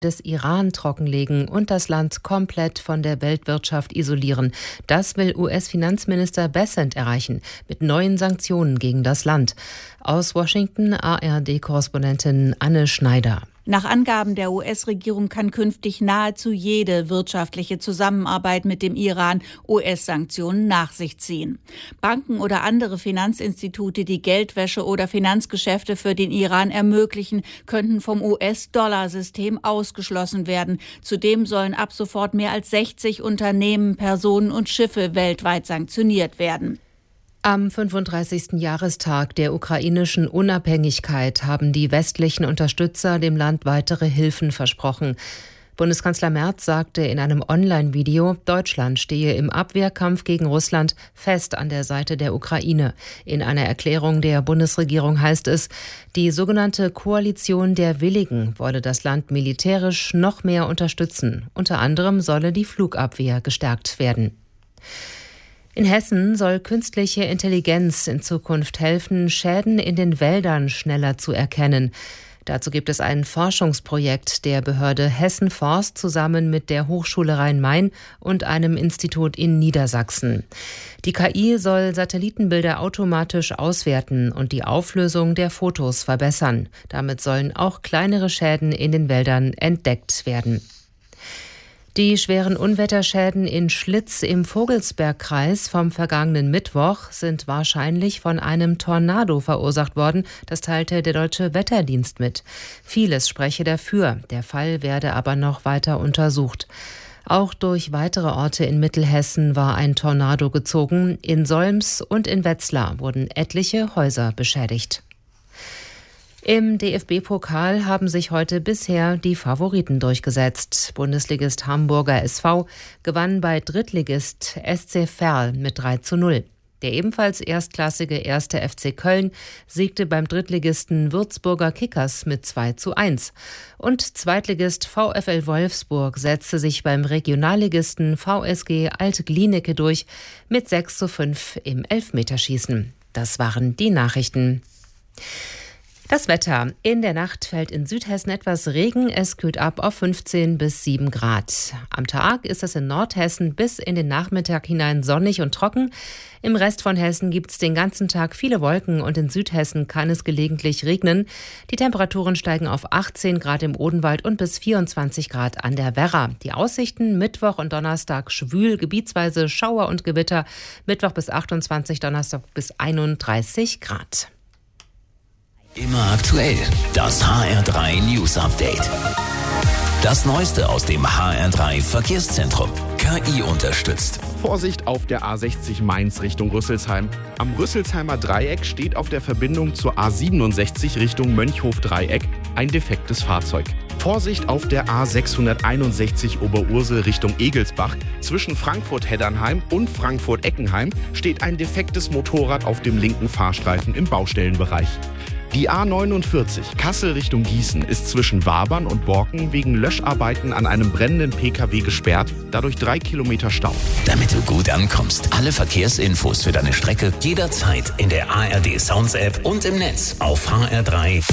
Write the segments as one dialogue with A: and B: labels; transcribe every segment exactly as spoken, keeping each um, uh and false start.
A: des Iran trockenlegen und das Land komplett von der Weltwirtschaft isolieren. Das will U S-Finanzminister Bessent erreichen, mit neuen Sanktionen gegen das Land. Aus Washington A R D-Korrespondentin Anne Schneider.
B: Nach Angaben der U S-Regierung kann künftig nahezu jede wirtschaftliche Zusammenarbeit mit dem Iran U S-Sanktionen nach sich ziehen. Banken oder andere Finanzinstitute, die Geldwäsche oder Finanzgeschäfte für den Iran ermöglichen, könnten vom U S-Dollar-System ausgeschlossen werden. Zudem sollen ab sofort mehr als sechzig Unternehmen, Personen und Schiffe weltweit sanktioniert werden.
A: Am fünfunddreißigsten Jahrestag der ukrainischen Unabhängigkeit haben die westlichen Unterstützer dem Land weitere Hilfen versprochen. Bundeskanzler Merz sagte in einem Online-Video, Deutschland stehe im Abwehrkampf gegen Russland fest an der Seite der Ukraine. In einer Erklärung der Bundesregierung heißt es, die sogenannte Koalition der Willigen wolle das Land militärisch noch mehr unterstützen. Unter anderem solle die Flugabwehr gestärkt werden. In Hessen soll künstliche Intelligenz in Zukunft helfen, Schäden in den Wäldern schneller zu erkennen. Dazu gibt es ein Forschungsprojekt der Behörde Hessen Forst zusammen mit der Hochschule Rhein-Main und einem Institut in Niedersachsen. Die K I soll Satellitenbilder automatisch auswerten und die Auflösung der Fotos verbessern. Damit sollen auch kleinere Schäden in den Wäldern entdeckt werden. Die schweren Unwetterschäden in Schlitz im Vogelsbergkreis vom vergangenen Mittwoch sind wahrscheinlich von einem Tornado verursacht worden. Das teilte der Deutsche Wetterdienst mit. Vieles spreche dafür. Der Fall werde aber noch weiter untersucht. Auch durch weitere Orte in Mittelhessen war ein Tornado gezogen. In Solms und in Wetzlar wurden etliche Häuser beschädigt. Im D F B-Pokal haben sich heute bisher die Favoriten durchgesetzt. Bundesligist Hamburger S V gewann bei Drittligist S C Verl mit drei zu null. Der ebenfalls erstklassige erste F C Köln siegte beim Drittligisten Würzburger Kickers mit zwei zu eins. Und Zweitligist VfL Wolfsburg setzte sich beim Regionalligisten V S G Alt-Glienicke durch mit sechs zu fünf im Elfmeterschießen. Das waren die Nachrichten. Das Wetter. In der Nacht fällt in Südhessen etwas Regen. Es kühlt ab auf fünfzehn bis sieben Grad. Am Tag ist es in Nordhessen bis in den Nachmittag hinein sonnig und trocken. Im Rest von Hessen gibt es den ganzen Tag viele Wolken und in Südhessen kann es gelegentlich regnen. Die Temperaturen steigen auf achtzehn Grad im Odenwald und bis vierundzwanzig Grad an der Werra. Die Aussichten Mittwoch und Donnerstag schwül, gebietsweise Schauer und Gewitter. Mittwoch bis achtundzwanzig, Donnerstag bis einunddreißig Grad.
C: Immer aktuell, das H R drei News Update. Das Neueste aus dem H R drei Verkehrszentrum. K I unterstützt.
D: Vorsicht auf der A sechzig Mainz Richtung Rüsselsheim. Am Rüsselsheimer Dreieck steht auf der Verbindung zur A siebenundsechzig Richtung Mönchhof-Dreieck ein defektes Fahrzeug. Vorsicht auf der A sechshunderteinundsechzig Oberursel Richtung Egelsbach. Zwischen Frankfurt-Heddernheim und Frankfurt-Eckenheim steht ein defektes Motorrad auf dem linken Fahrstreifen im Baustellenbereich. Die A neunundvierzig Kassel Richtung Gießen ist zwischen Wabern und Borken wegen Löscharbeiten an einem brennenden P K W gesperrt, dadurch drei Kilometer Stau.
C: Damit du gut ankommst, alle Verkehrsinfos für deine Strecke jederzeit in der A R D Sounds App und im Netz auf H R drei.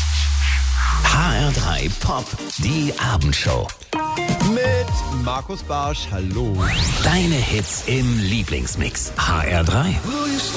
C: H R drei Pop, die Abendshow.
E: Mit Markus Barsch, hallo.
C: Deine Hits im Lieblingsmix. H R drei.